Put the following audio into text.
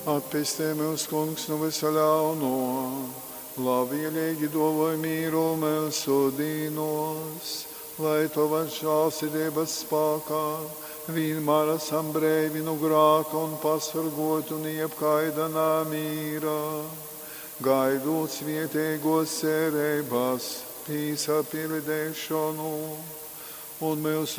Atpestē mūs, kungs, no visa ļauno, labvēlīgi dāvāj mīru mūsu dīnos, lai tava žēlsirdības spēkā vienmēr esam brīvi no grēka un pasargāti no jebkaida nemīra, gaidot svētīgos cerības piesapildīšanu un mūsu